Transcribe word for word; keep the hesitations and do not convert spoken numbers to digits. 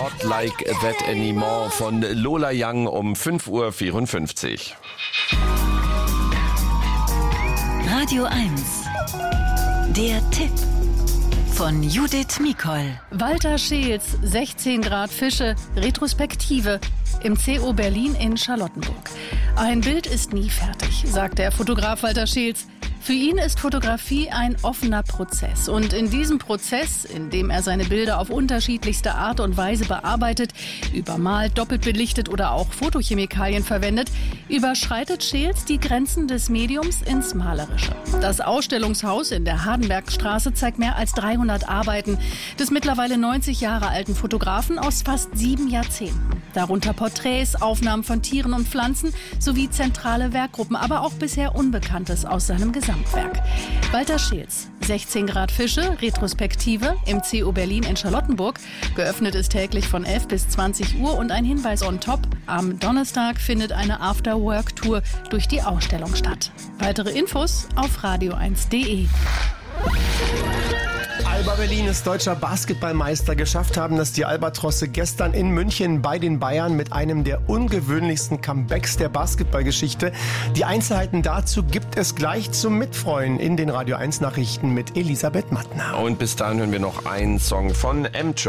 Not Like That Anymore von Lola Young um fünf Uhr vierundfünfzig. Radio eins. Der Tipp von Judith Mikol. Walter Scheels, sechzehn Grad Fische, Retrospektive im C O Berlin in Charlottenburg. Ein Bild ist nie fertig, sagt der Fotograf Walter Scheels. Für ihn ist Fotografie ein offener Prozess. Und in diesem Prozess, in dem er seine Bilder auf unterschiedlichste Art und Weise bearbeitet, übermalt, doppelt belichtet oder auch Fotochemikalien verwendet, überschreitet Scheels die Grenzen des Mediums ins Malerische. Das Ausstellungshaus in der Hardenbergstraße zeigt mehr als dreihundert Arbeiten des mittlerweile neunzig Jahre alten Fotografen aus fast sieben Jahrzehnten. Darunter Porträts, Aufnahmen von Tieren und Pflanzen sowie zentrale Werkgruppen, aber auch bisher Unbekanntes aus seinem Gesamtwerk. Walter Scheels, sechzehn Grad Fische, Retrospektive im C O Berlin in Charlottenburg. Geöffnet ist täglich von elf bis zwanzig Uhr und ein Hinweis on top. Am Donnerstag findet eine After-Work-Tour durch die Ausstellung statt. Weitere Infos auf radio eins punkt de. Alba Berlin ist deutscher Basketballmeister. Geschafft haben das die Albatrosse gestern in München bei den Bayern mit einem der ungewöhnlichsten Comebacks der Basketballgeschichte. Die Einzelheiten dazu gibt es gleich zum Mitfreuen in den Radio eins Nachrichten mit Elisabeth Mattner. Und bis dahin hören wir noch einen Song von M-Train.